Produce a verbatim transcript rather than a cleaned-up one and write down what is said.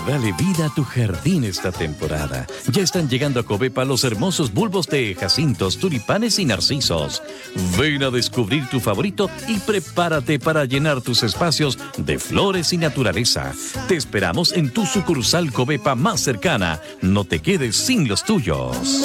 Dale vida a tu jardín esta temporada. Ya están llegando a Covepa los hermosos bulbos de jacintos, tulipanes y narcisos. Ven a descubrir tu favorito y prepárate para llenar tus espacios de flores y naturaleza. Te esperamos en tu sucursal Covepa más cercana. No te quedes sin los tuyos.